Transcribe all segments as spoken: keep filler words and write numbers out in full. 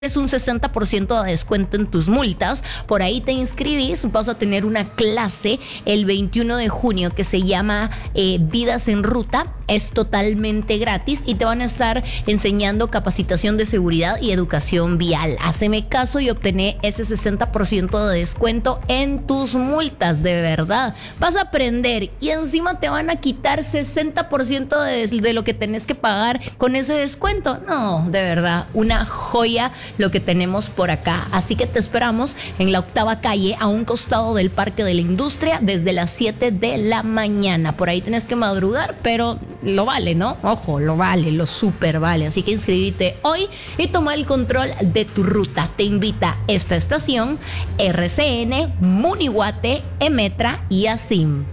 Es un sesenta por ciento de descuento en tus multas. Por ahí te inscribís, vas a tener una clase el veintiuno de junio que se llama eh, Vidas en Ruta. Es totalmente gratis y te van a estar enseñando capacitación de seguridad y educación vial. Haceme caso y obtené ese sesenta por ciento de descuento en tus multas, de verdad. Vas a aprender y encima te van a quitar sesenta por ciento de, de lo que tenés que pagar con ese descuento. No, de verdad, una joya lo que tenemos por acá. Así que te esperamos en la octava calle, a un costado del Parque de la Industria, desde las siete de la mañana. Por ahí tenés que madrugar, pero lo vale, ¿no? Ojo, lo vale, lo súper vale. Así que inscríbete hoy y toma el control de tu ruta. Te invita esta estación, R C N, Munihuate, Emetra y ASIM.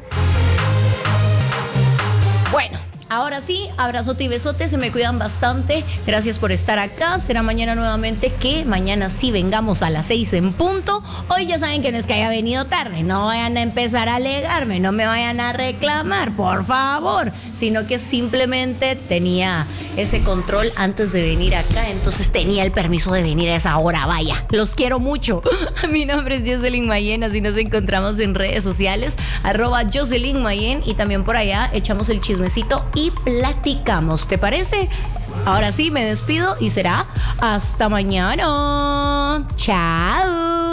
Bueno, ahora sí, abrazote y besote, se me cuidan bastante. Gracias por estar acá. Será mañana nuevamente, que mañana sí vengamos a las seis en punto. Hoy ya saben que no es que haya venido tarde. No vayan a empezar a alegarme, no me vayan a reclamar, por favor. Sino que simplemente tenía ese control antes de venir acá, entonces tenía el permiso de venir a esa hora. Vaya, los quiero mucho. Mi nombre es Jocelyn Mayen, así nos encontramos en redes sociales, arroba Jocelyn Mayen, y también por allá echamos el chismecito y platicamos. ¿Te parece? Ahora sí, me despido y será hasta mañana. Chao.